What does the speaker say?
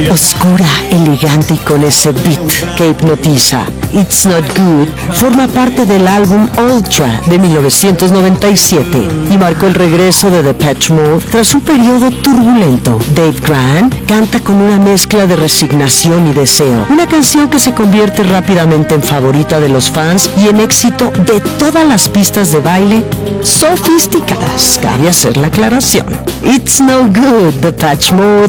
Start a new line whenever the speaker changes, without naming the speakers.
Oscura, elegante y con ese beat que hipnotiza. It's Not Good forma parte del álbum Ultra de 1997 y marcó el regreso de Depeche Mode tras un periodo turbulento. Dave Grant canta con una mezcla de resignación y deseo, una canción que se convierte rápidamente en favorita de los fans y en éxito de todas las pistas de baile sofisticadas. Cabe hacer la aclaración. It's No Good, Depeche Mode,